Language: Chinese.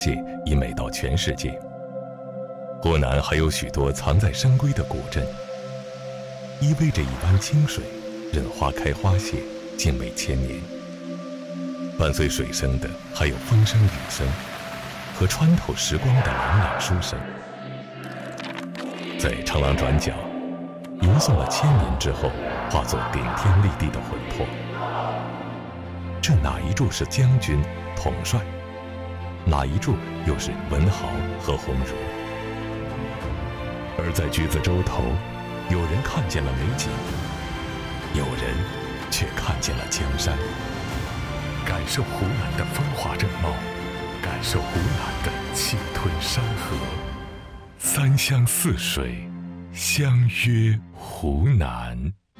界已美到全世界。湖南还有许多藏在山闺的古镇，依偎着一湾清水，任花开花谢，静美千年。伴随水声的还有风声雨声，和穿透时光的朗朗书声。在长廊转角，吟诵了1000年之后，化作顶天立地的魂魄。这哪一柱是将军统帅，哪一柱又是文豪和鸿儒？而在橘子洲头，有人看见了美景，有人却看见了江山。 感受湖南的风华正茂，感受湖南的气吞山河。3湘4水，相约湖南。